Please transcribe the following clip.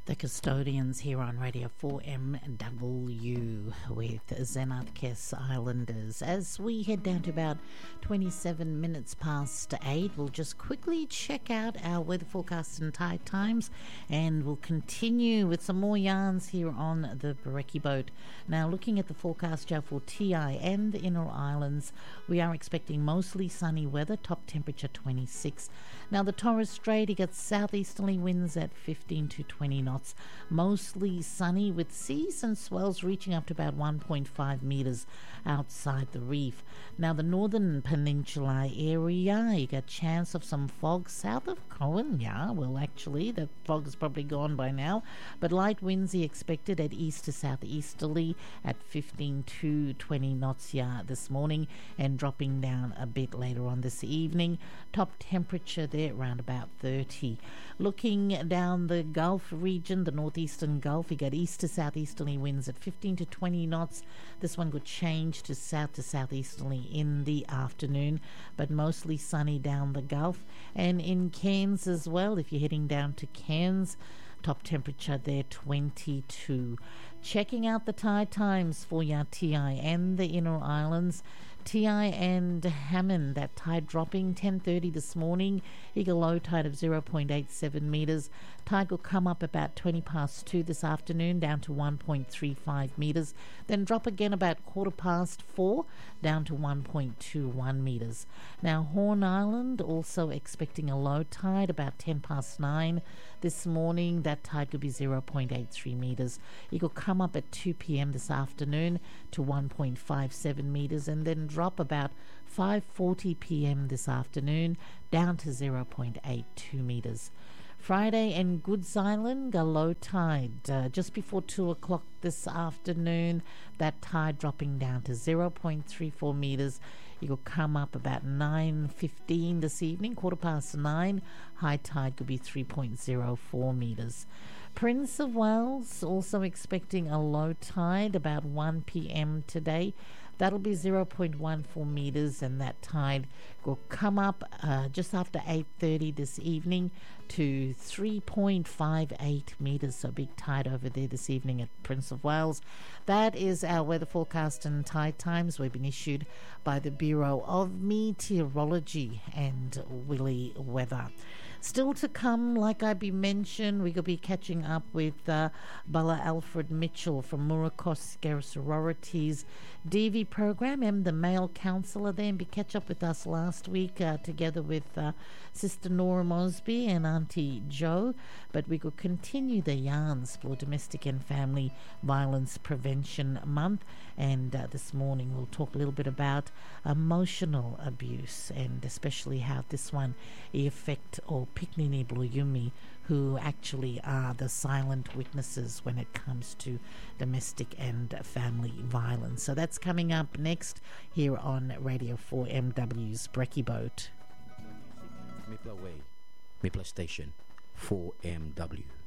The Custodians here on Radio 4MW with Zenith Kes Islanders. As we head down to about 27 minutes past 8, we'll just quickly check out our weather forecast and tide times, and we'll continue with some more yarns here on the Brekkie Boat. Now, looking at the forecast for TI and the Inner Islands, we are expecting mostly sunny weather, top temperature 26. Now, the Torres Strait, you got southeasterly winds at 15 to 20 knots. Mostly sunny with seas and swells reaching up to about 1.5 metres outside the reef. Now, the northern peninsula area, you got chance of some fog south of Cohen. Yeah, well, actually, the fog is probably gone by now. But light winds are expected at east to southeasterly at 15 to 20 knots this morning, and dropping down a bit later on this evening. Top temperature there around about 30. Looking down the Gulf region, the northeastern Gulf, you got east to southeasterly winds at 15 to 20 knots. This one could change to southeasterly in the afternoon, but mostly sunny down the Gulf. And in Cairns as well, if you're heading down to Cairns, top temperature there 22. Checking out the tide times for your TI and the Inner Islands. TI and Hammond, that tide dropping 10:30 this morning. Eagle low tide of 0.87 metres. Tide will come up about 20 past 2 this afternoon, down to 1.35 metres. Then drop again about 4:15 down to 1.21 metres. Now, Horn Island also expecting a low tide about 10 past 9 this morning. That tide could be 0.83 metres. It will come up at 2 p.m. this afternoon to 1.57 metres, and then drop about 5:40 p.m. this afternoon down to 0.82 metres. Friday and Goods Island, a low tide just before 2 o'clock this afternoon. That tide dropping down to 0.34 metres. It will come up about 9:15 this evening, 9:15. High tide could be 3.04 metres. Prince of Wales also expecting a low tide about 1 p.m. today. That'll be 0.14 metres, and that tide will come up just after 8:30 this evening to 3.58 metres. So big tide over there this evening at Prince of Wales. That is our weather forecast and tide times. We've been issued by the Bureau of Meteorology and Willy Weather. Still to come, like I mentioned, we will be catching up with Bala Alfred Mitchell from Murakoskera Sororities DV program. I'm the male counsellor there, and be catch up with us last week together with Sister Nora Mosby and Auntie Jo. But we could continue the yarns for Domestic and Family Violence Prevention Month, and this morning we'll talk a little bit about emotional abuse, and especially how this one affect or Piknini Bluyumi, who actually are the silent witnesses when it comes to domestic and family violence. So that's coming up next here on Radio 4MW's Brekkie Boat. Mipla Way, Mipla Station, 4MW.